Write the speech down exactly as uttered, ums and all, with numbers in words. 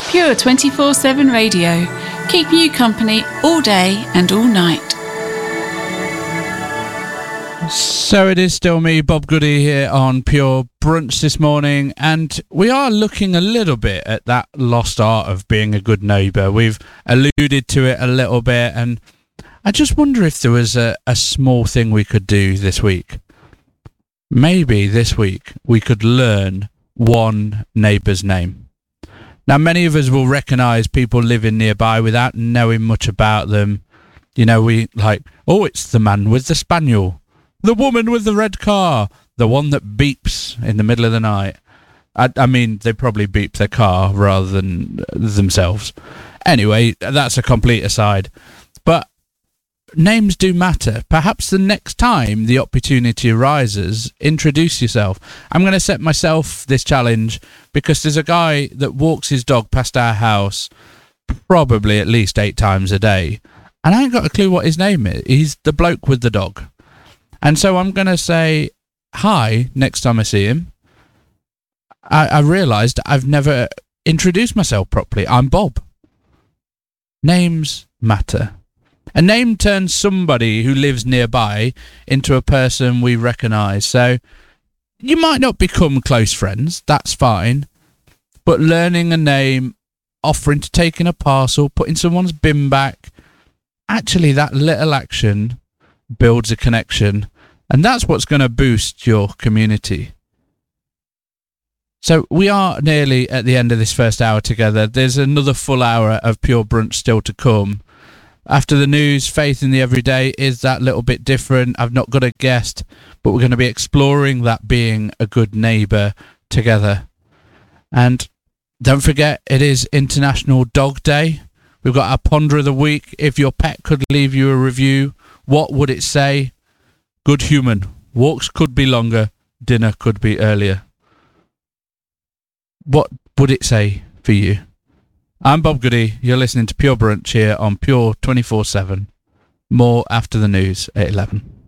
Pure twenty-four seven radio, keeping you company all day and all night. So it is still me, Bob Goody, here on Pure Brunch this morning, and we are looking a little bit at that lost art of being a good neighbour. We've alluded to it a little bit, and I just wonder if there was a, a small thing we could do this week. Maybe this week we could learn one neighbour's name. Now, many of us will recognise people living nearby without knowing much about them. You know, we like, oh, it's the man with the spaniel, the woman with the red car, the one that beeps in the middle of the night. I, I mean, they probably beep their car rather than themselves. Anyway, that's a complete aside. But names do matter. Perhaps the next time the opportunity arises, introduce yourself. I'm going to set myself this challenge because there's a guy that walks his dog past our house probably at least eight times a day, and I ain't got a clue what his name is. He's the bloke with the dog. And so I'm going to say hi next time I see him. I, I realised I've never introduced myself properly. I'm Bob. Names matter. A name turns somebody who lives nearby into a person we recognise. So you might not become close friends, that's fine. But learning a name, offering to take in a parcel, putting someone's bin back, actually that little action builds a connection. And that's what's going to boost your community. So we are nearly at the end of this first hour together. There's another full hour of Pure Brunch still to come. After the news, Faith in the Everyday is that little bit different. I've not got a guest, but we're going to be exploring that being a good neighbour together. And don't forget, it is International Dog Day. We've got our Ponder of the Week. If your pet could leave you a review, what would it say? Good human. Walks could be longer. Dinner could be earlier. What would it say for you? I'm Bob Goody. You're listening to Pure Brunch here on Pure twenty-four seven. More after the news at eleven.